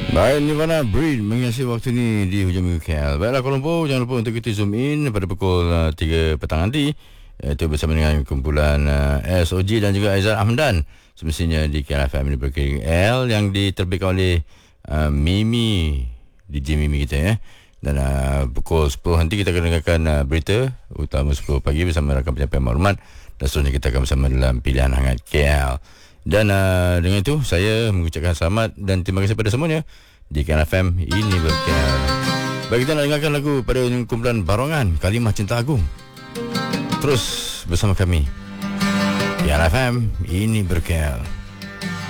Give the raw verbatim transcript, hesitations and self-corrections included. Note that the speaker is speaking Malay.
Baik, Nirvana Breed mengisi waktu ni di hujung minggu K L. Baiklah Kuala Lumpur, jangan lupa untuk kita zoom in pada pukul uh, tiga petang nanti, iaitu bersama dengan kumpulan uh, S O G dan juga Aizat Ahmdan, semestinya di K L F M ini berkering L yang diterbitkan oleh uh, Mimi, D J Mimi kita ya. Dan uh, pukul sepuluh nanti kita akan dengarkan uh, berita utama sepuluh pagi bersama rakan penyampaian maklumat, dan seterusnya kita akan bersama dalam pilihan hangat K L. Dan uh, dengan itu saya mengucapkan selamat dan terima kasih pada semuanya di K L F M ini berkah. Baik, kita nak dengarkan lagu pada kumpulan Barongan, Kalimah Cinta Agung. Terus bersama kami K L F M ini berkah.